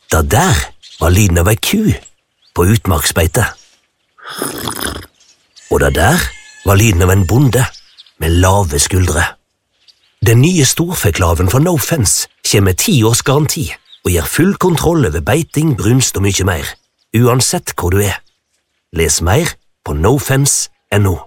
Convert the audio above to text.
Det der var lyden av ei ku på utmarksbeite. Og det der var lyden av en bonde med lave skuldre. Den nye storfeklaven fra No Fence kommer med 10 års garanti og gir full kontroll over beiting, brunst og mye mer, uansett hvor du er. Les mer på nofence.no.